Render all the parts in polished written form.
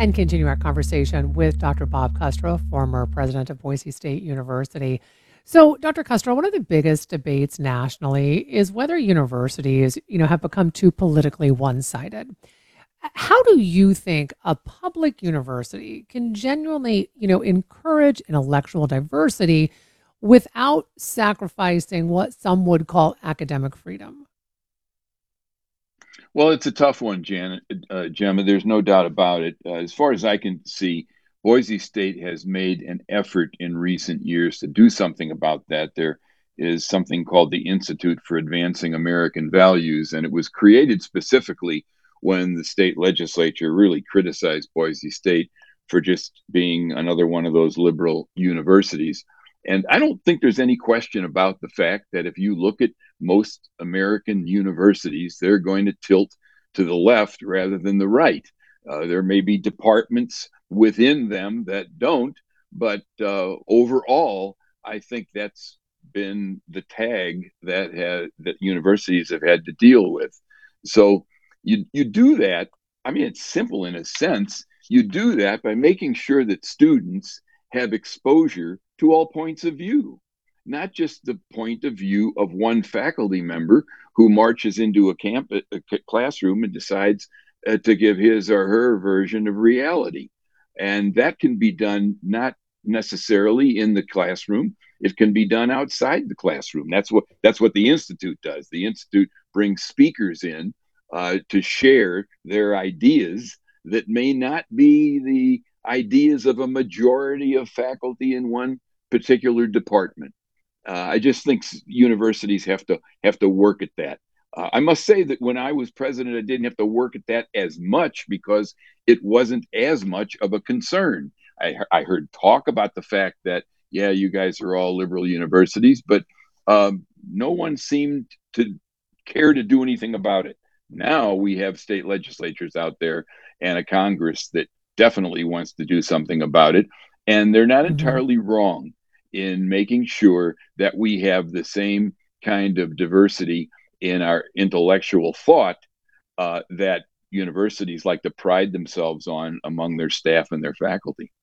and continue our conversation with Dr. Bob Custro, former president of Boise State University. So, Dr. Custro, one of the biggest debates nationally is whether universities, have become too politically one-sided. How do you think a public university can genuinely, encourage intellectual diversity without sacrificing what some would call academic freedom? Well, it's a tough one, Gemma. There's no doubt about it. As far as I can see, Boise State has made an effort in recent years to do something about that. There is something called the Institute for Advancing American Values, and it was created specifically when the state legislature really criticized Boise State for just being another one of those liberal universities. And I don't think there's any question about the fact that if you look at most American universities, they're going to tilt to the left rather than the right. There may be departments within them that don't, but overall, I think that's been the tag that universities have had to deal with. So you do that. I mean, it's simple in a sense. You do that by making sure that students have exposure to all points of view, not just the point of view of one faculty member who marches into a classroom and decides to give his or her version of reality. And that can be done not necessarily in the classroom. It can be done outside the classroom. That's what the institute does. The institute brings speakers in to share their ideas that may not be the ideas of a majority of faculty in one particular department. I just think universities have to work at that. I must say that when I was president, I didn't have to work at that as much because it wasn't as much of a concern. I heard talk about the fact that yeah, you guys are all liberal universities, but no one seemed to care to do anything about it. Now we have state legislatures out there and a Congress that definitely wants to do something about it, and they're not Mhm. entirely wrong in making sure that we have the same kind of diversity in our intellectual thought that universities like to pride themselves on among their staff and their faculty.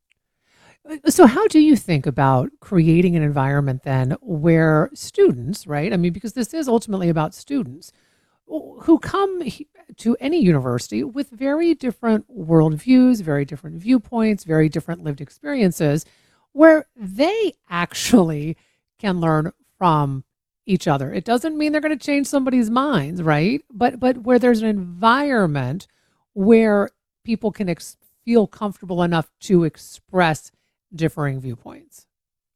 So, how do you think about creating an environment then where students, right? I mean, because this is ultimately about students who come to any university with very different worldviews, very different viewpoints, very different lived experiences, where they actually can learn from each other. It doesn't mean they're going to change somebody's minds, right? But where there's an environment where people can feel comfortable enough to express differing viewpoints.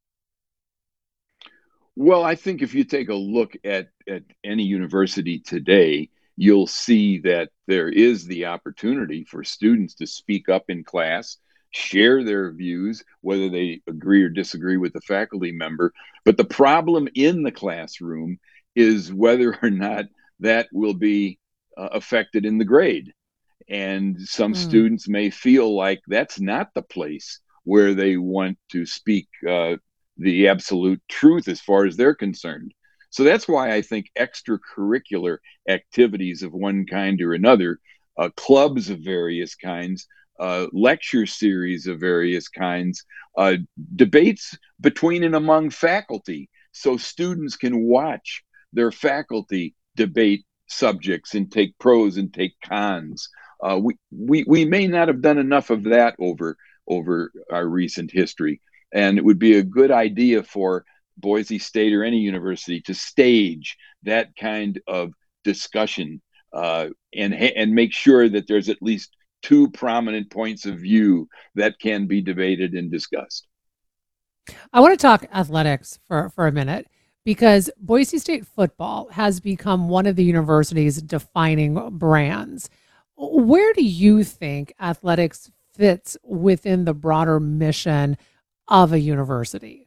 Well, I think if you take a look at any university today, you'll see that there is the opportunity for students to speak up in class, share their views, whether they agree or disagree with the faculty member. But the problem in the classroom is whether or not that will be affected in the grade. And some Mm. students may feel like that's not the place where they want to speak the absolute truth as far as they're concerned. So that's why I think extracurricular activities of one kind or another, clubs of various kinds, lecture series of various kinds, uh, debates between and among faculty, so students can watch their faculty debate subjects and take pros and take cons. We may not have done enough of that over our recent history, and it would be a good idea for Boise State or any university to stage that kind of discussion and make sure that there's at least two prominent points of view that can be debated and discussed. I want to talk athletics for a minute because Boise State football has become one of the university's defining brands. Where do you think athletics fits within the broader mission of a university?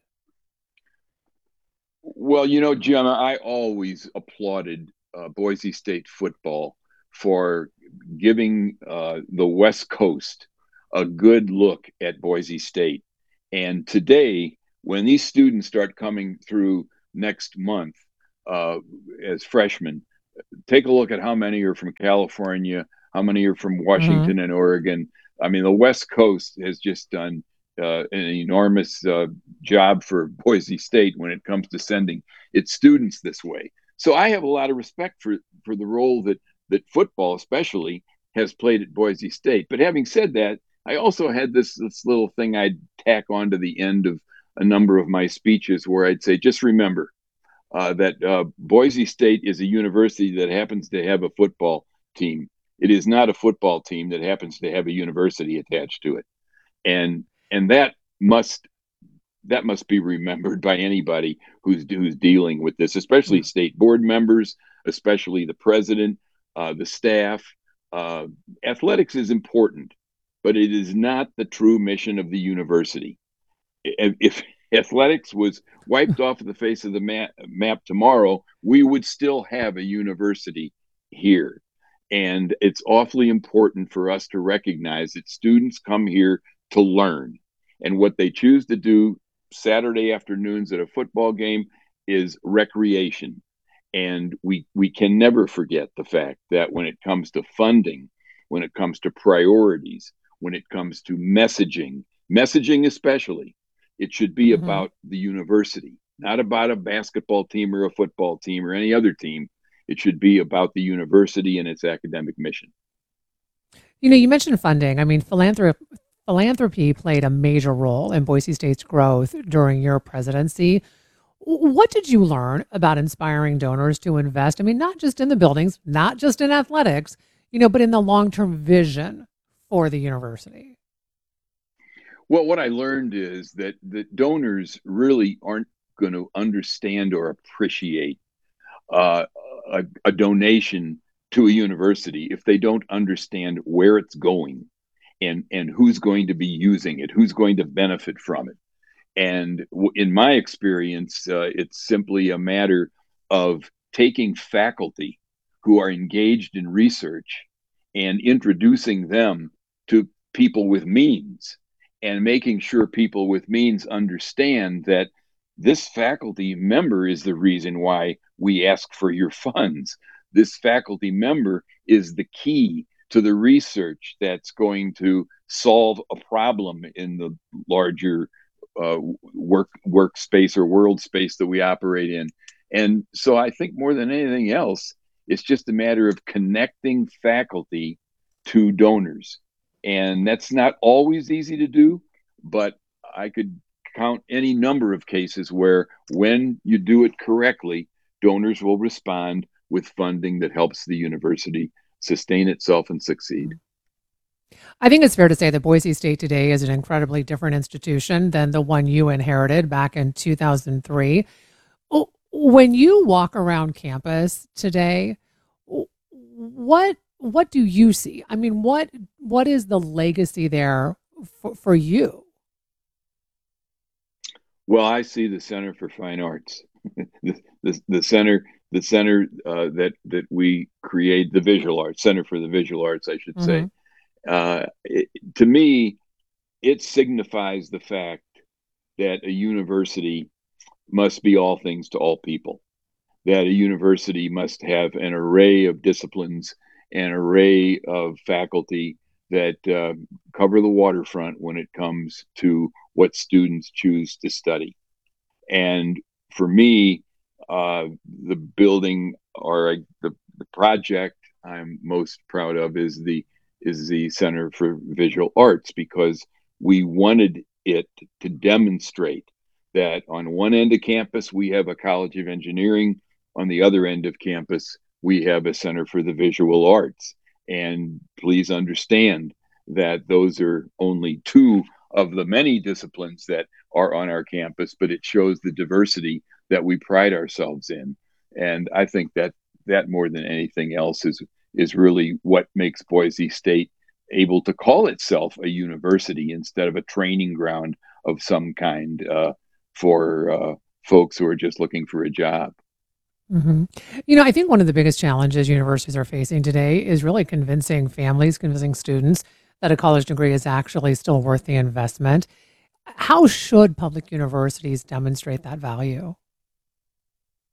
Well, Gemma, I always applauded Boise State football for giving the West Coast a good look at Boise State. And today, when these students start coming through next month uh, as freshmen, take a look at how many are from California, how many are from Hmm. Washington and Oregon. I mean, the West Coast has just done an enormous job for Boise State when it comes to sending its students this way. So I have a lot of respect for the role that football, especially, has played at Boise State. But having said that, I also had this little thing I'd tack on to the end of a number of my speeches where I'd say, just remember that Boise State is a university that happens to have a football team. It is not a football team that happens to have a university attached to it, and that must be remembered by anybody who's dealing with this, especially Yeah. state board members, especially the president, the staff. Uh, Athletics is important, but it is not the true mission of the university. If athletics was wiped off the face of the map tomorrow, we would still have a university here. And it's awfully important for us to recognize that students come here to learn. And what they choose to do Saturday afternoons at a football game is recreation. And we can never forget the fact that when it comes to funding, when it comes to priorities, when it comes to messaging especially, it should be Hmm. about the university, not about a basketball team or a football team or any other team. It should be about the university and its academic mission. You mentioned funding. I mean, philanthropy played a major role in Boise State's growth during your presidency. What did you learn about inspiring donors to invest? I mean, not just in the buildings, not just in athletics, but in the long-term vision for the university. Well, what I learned is that the donors really aren't going to understand or appreciate uh, a donation to a university if they don't understand where it's going and who's going to be using it, who's going to benefit from it. And in my experience, it's simply a matter of taking faculty who are engaged in research and introducing them to people with means and making sure people with means understand that this faculty member is the reason why we ask for your funds. This faculty member is the key to the research that's going to solve a problem in the larger workspace or world space that we operate in. And so I think more than anything else, it's just a matter of connecting faculty to donors. And that's not always easy to do, but I could count any number of cases where when you do it correctly, donors will respond with funding that helps the university sustain itself and succeed. I think it's fair to say that Boise State today is an incredibly different institution than the one you inherited back in 2003. When you walk around campus today, what do you see? I mean, what is the legacy there for you? Well, I see the Center for Fine Arts, the center that we create, the Visual Arts Center for the Visual Arts, I should say. Hmm. To me, it signifies the fact that a university must be all things to all people. That a university must have an array of disciplines, an array of faculty that cover the waterfront when it comes to what students choose to study. And for me, the building or the project I'm most proud of is the Center for Visual Arts because we wanted it to demonstrate that on one end of campus we have a College of Engineering, on the other end of campus we have a Center for the Visual Arts. And please understand that those are only two of the many disciplines that are on our campus, but it shows the diversity that we pride ourselves in. And I think that that more than anything else is really what makes Boise State able to call itself a university instead of a training ground of some kind for folks who are just looking for a job. Hmm. I think one of the biggest challenges universities are facing today is really convincing families, convincing students that a college degree is actually still worth the investment. How should public universities demonstrate that value?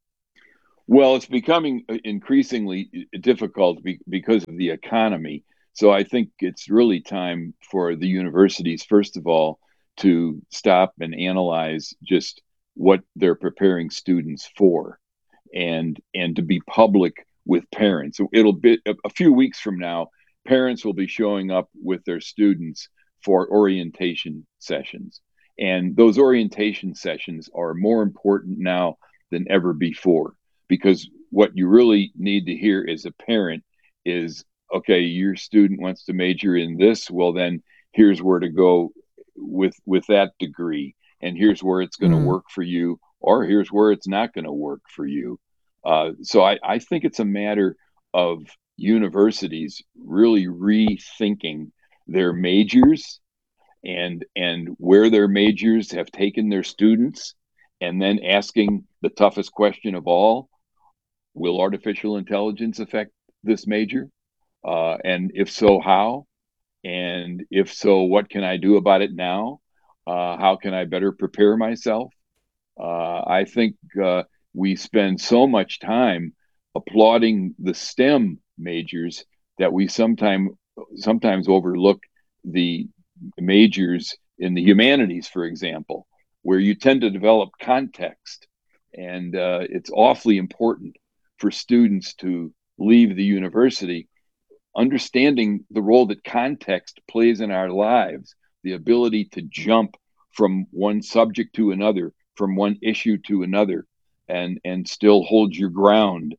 Well, it's becoming increasingly difficult because of the economy. So I think it's really time for the universities, first of all, to stop and analyze just what they're preparing students for, and to be public with parents. So it'll be a few weeks from now, parents will be showing up with their students for orientation sessions. And those orientation sessions are more important now than ever before, because what you really need to hear as a parent is, okay, your student wants to major in this, well then here's where to go with that degree, and here's where it's going to Mm. work for you, or here's where it's not going to work for you. So I think it's a matter of universities really rethinking their majors, and where their majors have taken their students, and then asking the toughest question of all: will artificial intelligence affect this major? And if so, how? And if so, what can I do about it now? How can I better prepare myself? I think we spend so much time applauding the STEM majors that we sometimes overlook the majors in the humanities, for example, where you tend to develop context, and it's awfully important for students to leave the university understanding the role that context plays in our lives, the ability to jump from one subject to another, from one issue to another, and still hold your ground,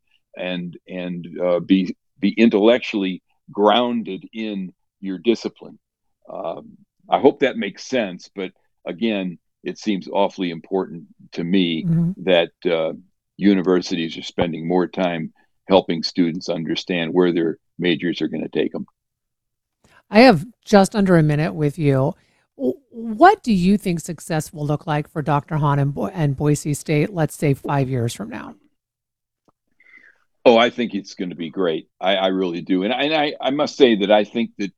and be intellectually grounded in your discipline. I hope that makes sense, but again, it seems awfully important to me Mhm. that universities are spending more time helping students understand where their majors are going to take them. I have just under a minute with you. What do you think success will look like for Dr. Hahn and Boise State, let's say 5 years from now? Oh, I think it's going to be great. I really do, and I must say that I think that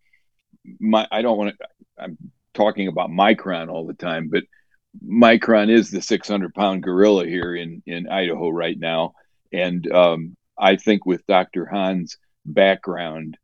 my I don't want to. I'm talking about Micron all the time, but Micron is the 600-pound gorilla here in Idaho right now, and I think with Dr. Hahn's background,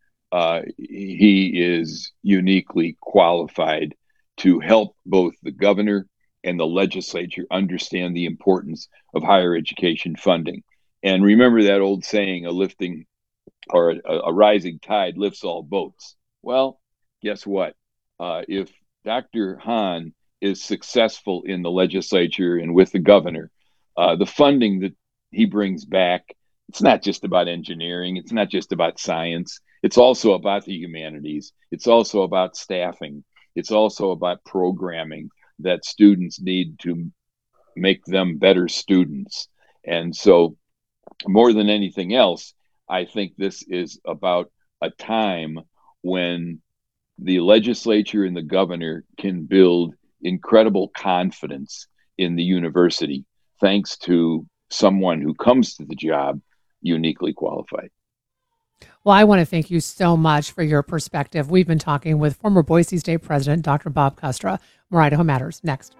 he is uniquely qualified to help both the governor and the legislature understand the importance of higher education funding. And remember that old saying, a lifting or a rising tide lifts all boats. Well, guess what? If Dr. Hahn is successful in the legislature and with the governor, the funding that he brings back, it's not just about engineering, it's not just about science, it's also about the humanities, it's also about staffing, it's also about programming that students need to make them better students. And so, more than anything else, I think this is about a time when the legislature and the governor can build incredible confidence in the university, thanks to someone who comes to the job uniquely qualified. Well, I want to thank you so much for your perspective. We've been talking with former Boise State President Dr. Bob Kustra. More Idaho Matters next.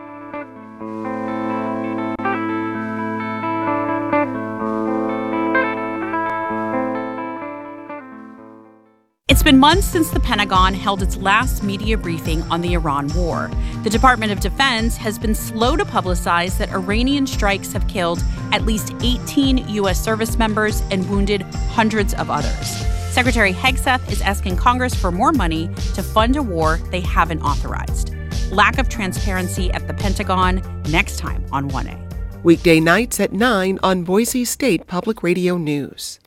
It's been months since the Pentagon held its last media briefing on the Iran war. The Department of Defense has been slow to publicize that Iranian strikes have killed at least 18 U.S. service members and wounded hundreds of others. Secretary Hegseth is asking Congress for more money to fund a war they haven't authorized. Lack of transparency at the Pentagon, next time on 1A. Weekday nights at 9 on Boise State Public Radio News.